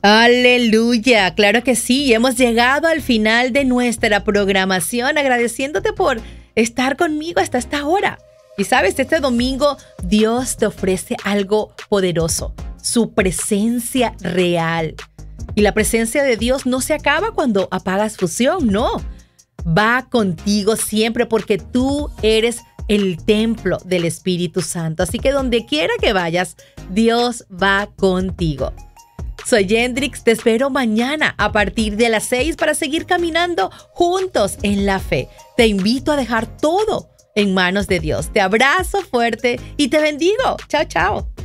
Aleluya, claro que sí, hemos llegado al final de nuestra programación agradeciéndote por estar conmigo hasta esta hora. Y sabes, este domingo Dios te ofrece algo poderoso, su presencia real. Y la presencia de Dios no se acaba cuando apagas fusión, no. Va contigo siempre porque tú eres el templo del Espíritu Santo. Así que donde quiera que vayas, Dios va contigo. Soy Yendrix, te espero mañana a partir de las 6 para seguir caminando juntos en la fe. Te invito a dejar todo en manos de Dios. Te abrazo fuerte y te bendigo. Chao, chao.